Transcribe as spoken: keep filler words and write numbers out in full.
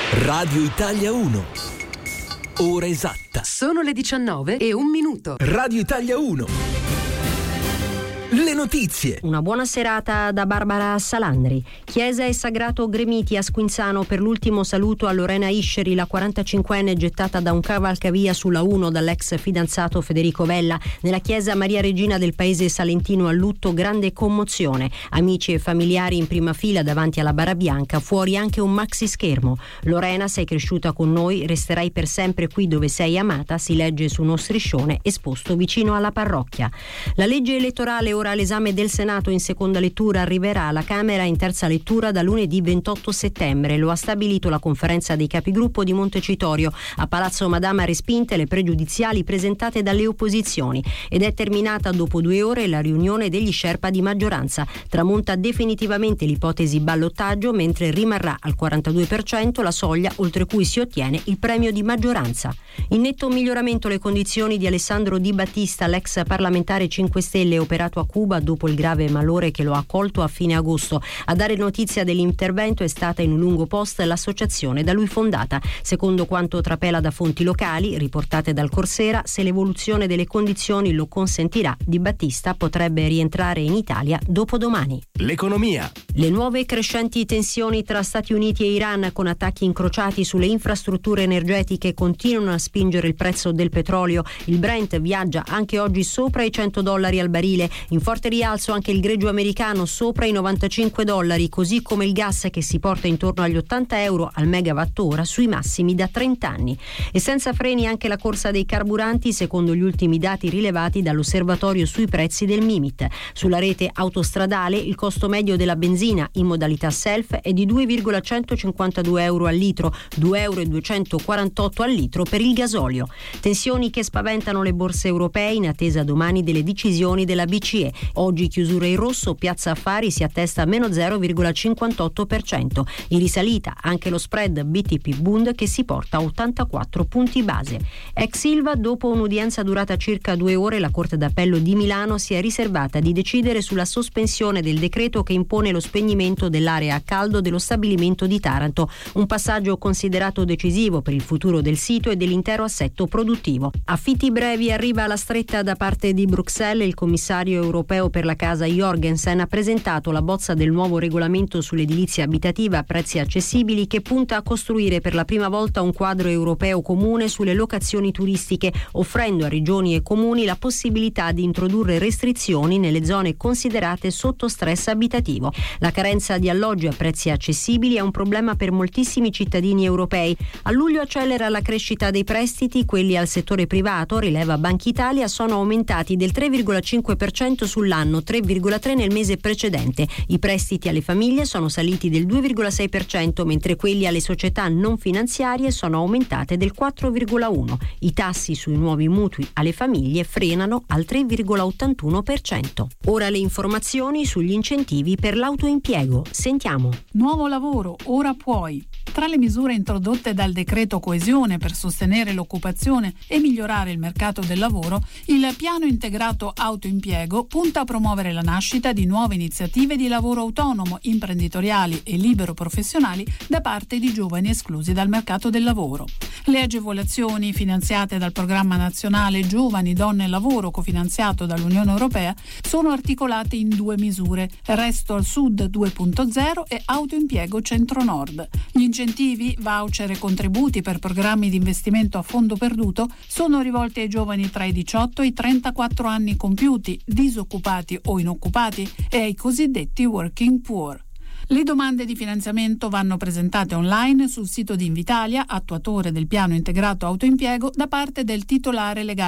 Radio Italia uno. Ora esatta. Sono le diciannove e un minuto. Radio Italia uno. Le notizie. Una buona serata da Barbara Salandri. Chiesa e Sagrato Gremiti a Squinzano per l'ultimo saluto a Lorena Isceri, la quarantacinquenne gettata da un cavalcavia sulla uno dall'ex fidanzato Federico Vella. Nella chiesa Maria Regina del paese salentino a lutto grande commozione. Amici e familiari in prima fila davanti alla bara bianca, fuori anche un maxi schermo. Lorena, sei cresciuta con noi, resterai per sempre qui dove sei amata, si legge su uno striscione esposto vicino alla parrocchia. La legge elettorale ora all'esame del Senato in seconda lettura, arriverà alla Camera in terza lettura da lunedì ventotto settembre. Lo ha stabilito la conferenza dei capigruppo di Montecitorio. A Palazzo Madama respinte le pregiudiziali presentate dalle opposizioni ed è terminata dopo due ore la riunione degli sherpa di maggioranza. Tramonta definitivamente l'ipotesi ballottaggio, mentre rimarrà al quarantadue per cento la soglia oltre cui si ottiene il premio di maggioranza. In netto miglioramento le condizioni di Alessandro Di Battista, l'ex parlamentare cinque Stelle operato a Cuba dopo il grave malore che lo ha accolto a fine agosto. A dare notizia dell'intervento è stata in un lungo post l'associazione da lui fondata. Secondo quanto trapela da fonti locali riportate dal Corsera, se l'evoluzione delle condizioni lo consentirà, Di Battista potrebbe rientrare in Italia dopodomani. L'economia. Le nuove crescenti tensioni tra Stati Uniti e Iran, con attacchi incrociati sulle infrastrutture energetiche, continuano a spingere il prezzo del petrolio. Il Brent viaggia anche oggi sopra i cento dollari al barile. In forte rialzo anche il greggio americano sopra i novantacinque dollari, così come il gas che si porta intorno agli ottanta euro al megawattora, sui massimi da trenta anni. E senza freni anche la corsa dei carburanti, secondo gli ultimi dati rilevati dall'osservatorio sui prezzi del Mimit. Sulla rete autostradale il costo medio della benzina in modalità self è di due virgola centocinquantadue euro al litro, due euro e duecentoquarantotto al litro per il gasolio. Tensioni che spaventano le borse europee in attesa domani delle decisioni della B C E. Oggi chiusura in rosso, Piazza Affari si attesta a meno zero virgola cinquantotto per cento. In risalita anche lo spread B T P Bund che si porta a ottantaquattro punti base. Ex Ilva, dopo un'udienza durata circa due ore, la Corte d'Appello di Milano si è riservata di decidere sulla sospensione del decreto che impone lo spegnimento dell'area a caldo dello stabilimento di Taranto, un passaggio considerato decisivo per il futuro del sito e dell'intero assetto produttivo. Affitti brevi arriva alla stretta da parte di Bruxelles. Il commissario europeo per la casa Jorgensen ha presentato la bozza del nuovo regolamento sull'edilizia abitativa a prezzi accessibili, che punta a costruire per la prima volta un quadro europeo comune sulle locazioni turistiche, offrendo a regioni e comuni la possibilità di introdurre restrizioni nelle zone considerate sotto stress abitativo. La carenza di alloggi a prezzi accessibili è un problema per moltissimi cittadini europei. A luglio accelera la crescita dei prestiti, quelli al settore privato, rileva Banca Italia, sono aumentati del tre virgola cinque per cento sull'anno, tre virgola tre per cento nel mese precedente. I prestiti alle famiglie sono saliti del due virgola sei per cento, mentre quelli alle società non finanziarie sono aumentate del quattro virgola uno per cento. I tassi sui nuovi mutui alle famiglie frenano al tre virgola ottantuno per cento. Ora le informazioni sugli incentivi per l'autoimpiego. Sentiamo. Nuovo lavoro, ora puoi. Tra le misure introdotte dal decreto coesione per sostenere l'occupazione e migliorare il mercato del lavoro, il piano integrato autoimpiego punta a promuovere la nascita di nuove iniziative di lavoro autonomo, imprenditoriali e libero professionali da parte di giovani esclusi dal mercato del lavoro. Le agevolazioni finanziate dal programma nazionale Giovani, Donne e Lavoro, cofinanziato dall'Unione Europea, sono articolate in due misure: Resto al Sud due punto zero e Autoimpiego Centro-Nord. Gli incentivi, voucher e contributi per programmi di investimento a fondo perduto sono rivolti ai giovani tra i diciotto e i trentaquattro anni compiuti, disoccupati o inoccupati, e ai cosiddetti working poor. Le domande di finanziamento vanno presentate online sul sito di Invitalia, attuatore del piano integrato autoimpiego, da parte del titolare legale